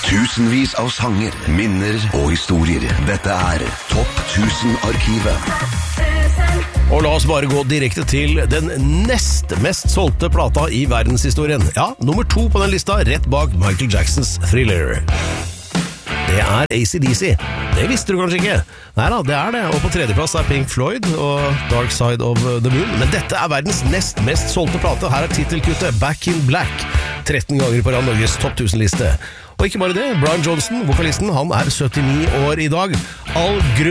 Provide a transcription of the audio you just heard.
Tusenvis av sanger, minner og historier. Dette Topp 1000-arkivet. Og la oss bare gå direkte til den nest mest solgte plata i verdenshistorien. Ja, nummer 2 på den lista, rett bak Michael Jacksons Thriller. Det AC/DC. Det visste du kanskje ikke. Neida, det det. Og på 3. plass Pink Floyd og Dark Side of the Moon. Men dette verdens nest mest solgte plate. Her titelkuttet Back in Black. 13 ganger på Norges topp 1000-liste. Og ikke bare det, Brian Johnson, vokalisten, han 79 år i dag. All grunn